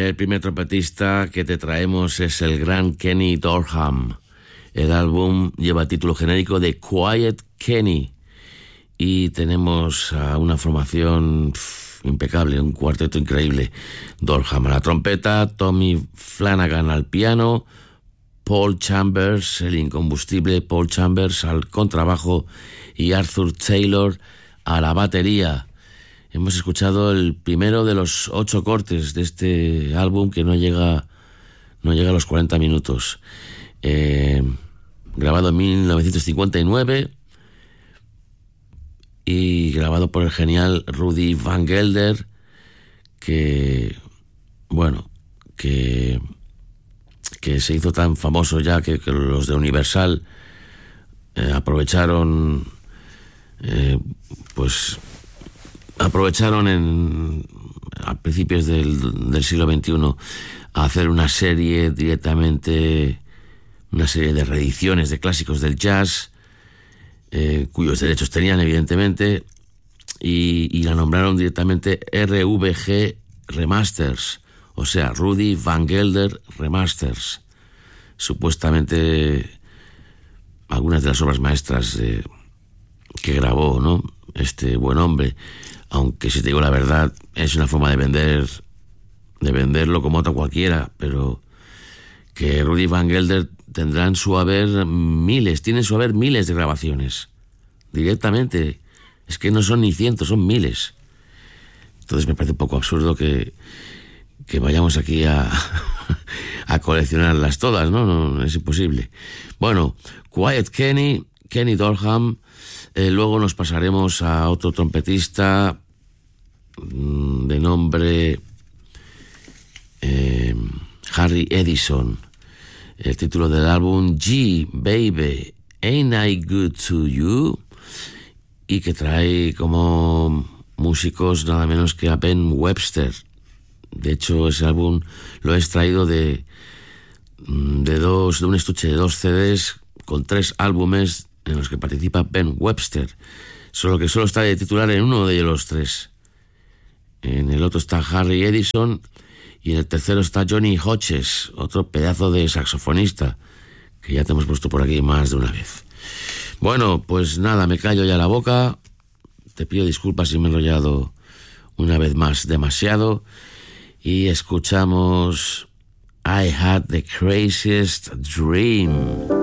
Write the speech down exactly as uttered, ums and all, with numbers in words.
el primer trompetista que te traemos es el gran Kenny Dorham. El álbum lleva título genérico de Quiet Kenny y tenemos a una formación pff, impecable, un cuarteto increíble. Dorham a la trompeta, Tommy Flanagan al piano, Paul Chambers, el incombustible Paul Chambers al contrabajo y Arthur Taylor a la batería. Hemos escuchado el primero de los ocho cortes de este álbum que no llega, no llega a los cuarenta minutos. Eh, grabado en mil novecientos cincuenta y nueve y grabado por el genial Rudy Van Gelder, que, bueno, que, que se hizo tan famoso ya que, que los de Universal eh, aprovecharon, eh, pues... aprovecharon en, a principios del, del siglo veintiuno a hacer una serie directamente, una serie de reediciones de clásicos del jazz, eh, cuyos derechos tenían evidentemente, y, y la nombraron directamente R V G Remasters, o sea, Rudy Van Gelder Remasters. Supuestamente algunas de las obras maestras eh, que grabó, ¿no?, este buen hombre. Aunque, si te digo la verdad, es una forma de vender, de venderlo como otra cualquiera, pero que Rudy Van Gelder tendrá en su haber miles, tiene en su haber miles de grabaciones, directamente. Es que no son ni cientos, son miles. Entonces me parece un poco absurdo que, que vayamos aquí a, a coleccionarlas todas, ¿no? ¿no? No, es imposible. Bueno, Quiet Kenny, Kenny Dorham. Eh, luego nos pasaremos a otro trompetista mmm, de nombre eh, Harry Edison. El título del álbum, G, Baby, Ain't I Good to You, y que trae como músicos nada menos que a Ben Webster. De hecho, ese álbum lo he extraído de, de, dos, de un estuche de dos C Ds con tres álbumes en los que participa Ben Webster, solo que solo está de titular en uno de los tres. En el otro está Harry Edison y en el tercero está Johnny Hodges, otro pedazo de saxofonista que ya te hemos puesto por aquí más de una vez. Bueno, pues nada, me callo ya la boca, te pido disculpas si me he enrollado una vez más demasiado, y escuchamos I Had the Craziest Dream.